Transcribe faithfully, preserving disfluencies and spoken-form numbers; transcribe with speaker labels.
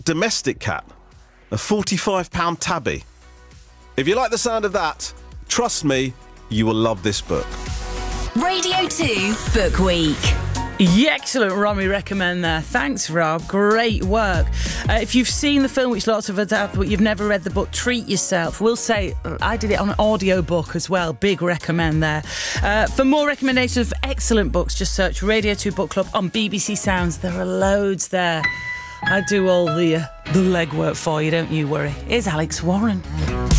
Speaker 1: domestic cat, a forty-five pound tabby. If you like the sound of that, trust me, you will love this book.
Speaker 2: Radio two Book Week.
Speaker 3: Yeah, excellent Romy recommend there. Thanks, Rob. Great work. Uh, if you've seen the film, which lots of us have, but you've never read the book, treat yourself. We'll say I did it on an audio book as well. Big recommend there. Uh, for more recommendations of excellent books, just search Radio two Book Club on B B C Sounds. There are loads there. I do all the uh, the legwork for you, don't you worry. Here's Alex Warren.